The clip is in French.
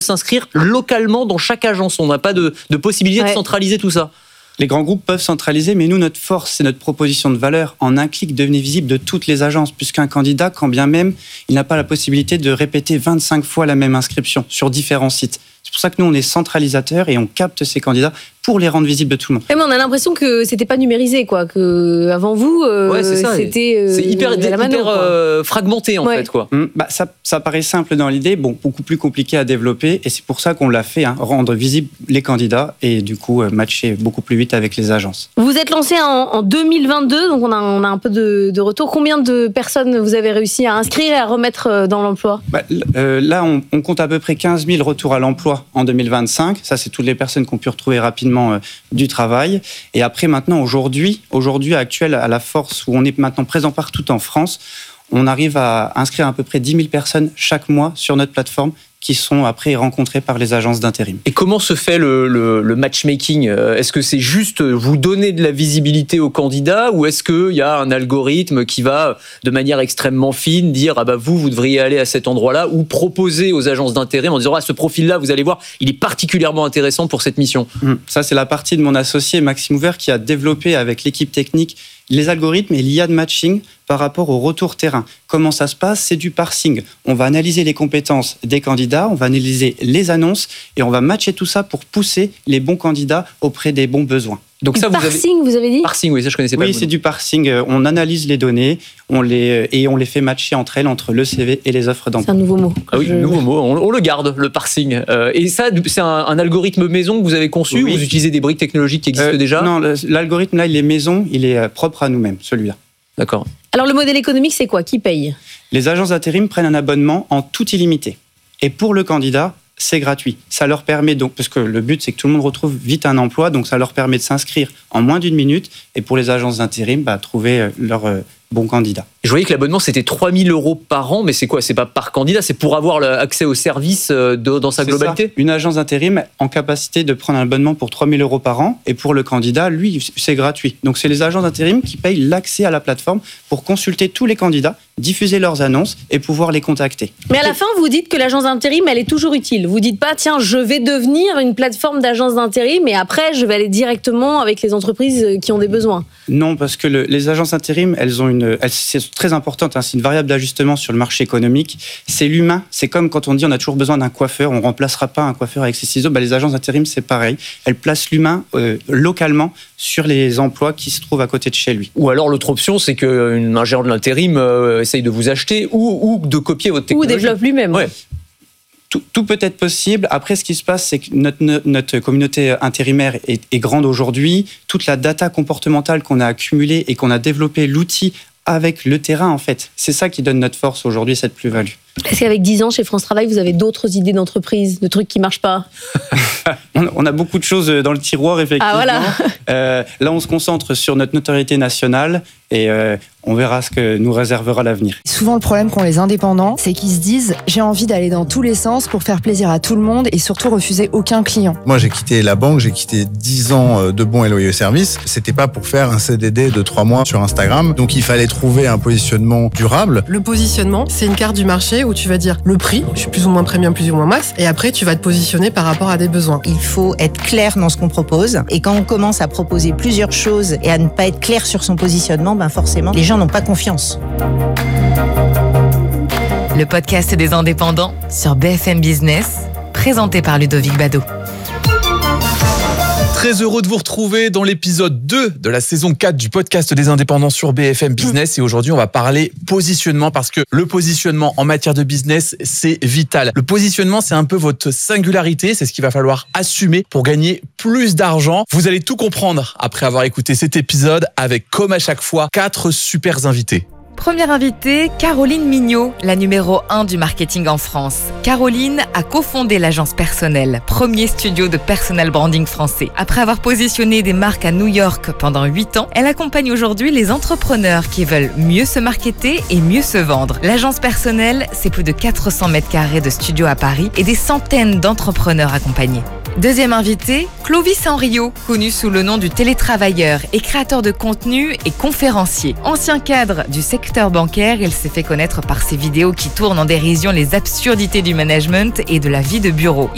s'inscrire localement dans chaque agence. On n'a pas de possibilité de centraliser tout ça. Les grands groupes peuvent centraliser, mais nous, notre force, c'est notre proposition de valeur. En un clic, devenez visible de toutes les agences, puisqu'un candidat, quand bien même, il n'a pas la possibilité de répéter 25 fois la même inscription sur différents sites. C'est pour ça que nous, on est centralisateurs et on capte ces candidats pour les rendre visibles de tout le monde. Mais on a l'impression que c'était pas numérisé, quoi. Que avant vous, c'était c'est hyper fragmenté en fait, quoi. Ça paraît simple dans l'idée, beaucoup plus compliqué à développer, et c'est pour ça qu'on l'a fait, rendre visibles les candidats et du coup matcher beaucoup plus vite avec les agences. Vous êtes lancé en 2022, donc on a un peu de retour. Combien de personnes vous avez réussi à inscrire et à remettre dans l'emploi ? Là, on compte à peu près 15 000 retours à l'emploi en 2025. Ça, c'est toutes les personnes qui ont pu retrouver rapidement du travail. Et après, maintenant, aujourd'hui actuel, à la force où on est maintenant présent partout en France, on arrive à inscrire à peu près 10 000 personnes chaque mois sur notre plateforme qui sont après rencontrés par les agences d'intérim. Et comment se fait le matchmaking ? Est-ce que c'est juste vous donner de la visibilité aux candidats ou est-ce qu'il y a un algorithme qui va, de manière extrêmement fine, dire vous devriez aller à cet endroit-là ou proposer aux agences d'intérim en disant ce profil-là, vous allez voir, il est particulièrement intéressant pour cette mission. Ça, c'est la partie de mon associé Maxime Ouvert qui a développé avec l'équipe technique les algorithmes et l'IA de matching par rapport au retour terrain. Comment ça se passe ? C'est du parsing. On va analyser les compétences des candidats, on va analyser les annonces et on va matcher tout ça pour pousser les bons candidats auprès des bons besoins. Donc ça, vous avez dit ? Parsing, oui, ça je connaissais pas. Oui, c'est du parsing. On analyse les données, on les fait matcher entre elles, entre le CV et les offres d'emploi. C'est un nouveau mot. Ah oui, nouveau mot. On le garde, le parsing. Et ça, c'est un algorithme maison que vous avez conçu ou vous utilisez des briques technologiques qui existent déjà ? Non, l'algorithme là, il est maison, il est propre à nous-mêmes, celui-là. D'accord. Alors le modèle économique, c'est quoi ? Qui paye ? Les agences d'intérim prennent un abonnement en tout illimité. Et pour le candidat, c'est gratuit. Ça leur permet donc, parce que le but c'est que tout le monde retrouve vite un emploi, donc ça leur permet de s'inscrire en moins d'1 minute et pour les agences d'intérim, trouver leur bon candidat. Je voyais que l'abonnement c'était 3 000 € par an, mais c'est quoi ? C'est pas par candidat, c'est pour avoir accès aux services dans sa globalité ? Ça. Une agence d'intérim en capacité de prendre un abonnement pour 3 000 € par an et pour le candidat, lui, c'est gratuit. Donc c'est les agences d'intérim qui payent l'accès à la plateforme pour consulter tous les candidats, diffuser leurs annonces et pouvoir les contacter. Mais à la fin, vous dites que l'agence d'intérim, elle est toujours utile. Vous dites pas, tiens, je vais devenir une plateforme d'agence d'intérim et après, je vais aller directement avec les entreprises qui ont des besoins. Non, parce que les agences d'intérim, c'est très importante, c'est une variable d'ajustement sur le marché économique. C'est l'humain. C'est comme quand on dit on a toujours besoin d'un coiffeur, on ne remplacera pas un coiffeur avec ses ciseaux. Les agences d'intérim, c'est pareil. Elles placent l'humain localement sur les emplois qui se trouvent à côté de chez lui. Ou alors l'autre option, c'est qu'un gérant de l'intérim essaye de vous acheter ou de copier votre technologie. Ou développe lui-même. Ouais. Tout peut être possible. Après, ce qui se passe, c'est que notre communauté intérimaire est grande aujourd'hui. Toute la data comportementale qu'on a accumulée et qu'on a développé l'outil avec le terrain, en fait. C'est ça qui donne notre force aujourd'hui, cette plus-value. Est-ce qu'avec 10 ans chez France Travail, vous avez d'autres idées d'entreprise, de trucs qui ne marchent pas ? On a beaucoup de choses dans le tiroir, effectivement. Ah, voilà. Là, on se concentre sur notre notoriété nationale et on verra ce que nous réservera l'avenir. Souvent, le problème qu'ont les indépendants, c'est qu'ils se disent « j'ai envie d'aller dans tous les sens pour faire plaisir à tout le monde et surtout refuser aucun client ». Moi, j'ai quitté la banque, j'ai quitté 10 ans de bons et loyaux services. C'était pas pour faire un CDD de 3 mois sur Instagram. Donc, il fallait trouver un positionnement durable. Le positionnement, c'est une carte du marché où tu vas dire le prix, je suis plus ou moins premium, plus ou moins masse, et après, tu vas te positionner par rapport à des besoins. Il faut être clair dans ce qu'on propose. Et quand on commence à proposer plusieurs choses et à ne pas être clair sur son positionnement, forcément, les gens n'ont pas confiance. Le podcast des indépendants sur BFM Business, présenté par Ludovic Bado. Très heureux de vous retrouver dans l'épisode 2 de la saison 4 du podcast des indépendants sur BFM Business. Et aujourd'hui, on va parler positionnement parce que le positionnement en matière de business, c'est vital. Le positionnement, c'est un peu votre singularité. C'est ce qu'il va falloir assumer pour gagner plus d'argent. Vous allez tout comprendre après avoir écouté cet épisode avec, comme à chaque fois, 4 super invités. Première invitée, Caroline Mignot, la numéro 1 du marketing en France. Caroline a cofondé l'agence Personnel, premier studio de personal branding français. Après avoir positionné des marques à New York pendant 8 ans, elle accompagne aujourd'hui les entrepreneurs qui veulent mieux se marketer et mieux se vendre. L'agence Personnel, c'est plus de 400 mètres carrés de studio à Paris et des centaines d'entrepreneurs accompagnés. Deuxième invité, Clovis Henriot, connu sous le nom du télétravailleur et créateur de contenu et conférencier. Ancien cadre du secteur bancaire, il s'est fait connaître par ses vidéos qui tournent en dérision les absurdités du management et de la vie de bureau.